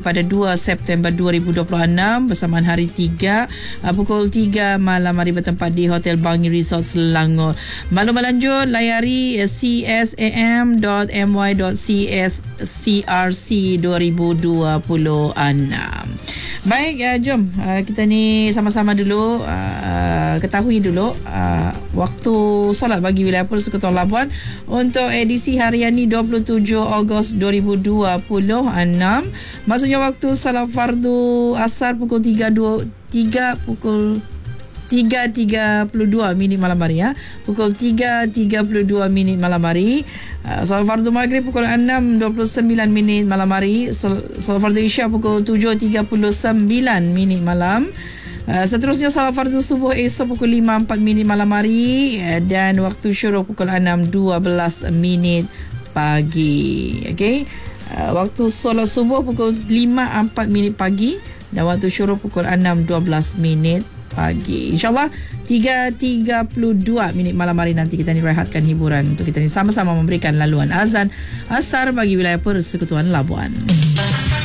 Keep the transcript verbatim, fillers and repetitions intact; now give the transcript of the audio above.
pada dua September dua ribu dua puluh enam bersamaan hari tiga uh, pukul tiga malam hari bertempat di Hotel Bangi Resort Selangor. Maklumat lanjut layari c s a m dot m y dot c s c r c dua ribu dua puluh enam. Baik, uh, jom uh, kita ni sama-sama dulu uh, ketahui dulu uh, waktu solat bagi wilayah Persekutuan Labuan untuk edisi harian ni dua puluh tujuh Ogos dua ribu dua puluh enam. Maksudnya waktu salat fardu asar pukul tiga dua puluh tiga pukul tiga tiga puluh dua minit malam hari ya. Pukul tiga tiga puluh dua minit malam hari. Uh, salat fardu maghrib pukul enam dua puluh sembilan minit malam hari. Salat fardu isya pukul tujuh tiga puluh sembilan minit malam. Uh, seterusnya salat fardu subuh esok pukul lima empat minit malam hari uh, dan waktu syuruk pukul enam dua belas minit pagi. Okey. Uh, waktu solat subuh pukul lima empat minit pagi dan waktu syuruk pukul enam dua belas minit pagi. InsyaAllah tiga tiga puluh dua minit malam hari nanti kita ni rehatkan hiburan untuk kita ni sama-sama memberikan laluan azan asar bagi wilayah Persekutuan Labuan.